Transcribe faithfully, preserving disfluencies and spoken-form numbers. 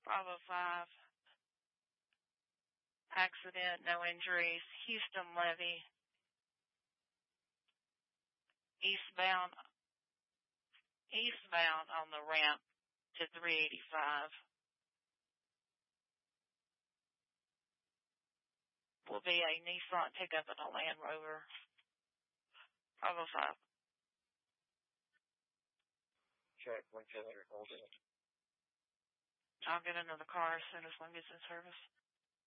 five oh five. Accident, no injuries. Houston Levy. Eastbound, eastbound on the ramp to three eighty-five. Will be a Nissan pickup and a Land Rover. five oh five. Check, one two hundred, hold it. I'll get another car as soon as one gets in service.